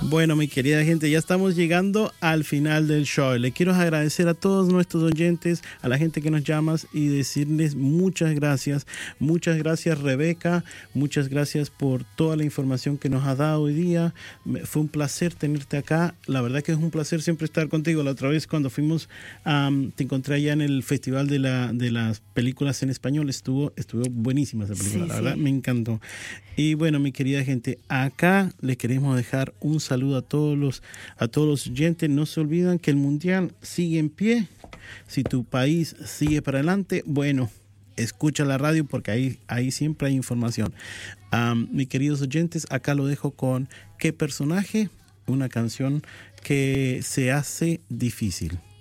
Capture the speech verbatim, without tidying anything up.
Bueno, mi querida gente, ya estamos llegando al final del show. Le quiero agradecer a todos nuestros oyentes, a la gente que nos llama y decirles muchas gracias. Muchas gracias, Rebeca. Muchas gracias por toda la información que nos ha dado hoy día. Fue un placer tenerte acá. La verdad que es un placer siempre estar contigo. La otra vez cuando fuimos, um, te encontré allá en el Festival de, la, de las Películas en Español. Estuvo, estuvo buenísima esa película, Sí, la verdad, sí. me encantó. Y bueno, mi querida gente, acá le queremos dejar un saludo a todos los a todos los oyentes. No se olviden que el mundial sigue en pie. Si tu país sigue para adelante, bueno, escucha la radio porque ahí, ahí siempre hay información. Um, mis queridos oyentes, acá lo dejo con ¿Qué personaje? Una canción que se hace difícil.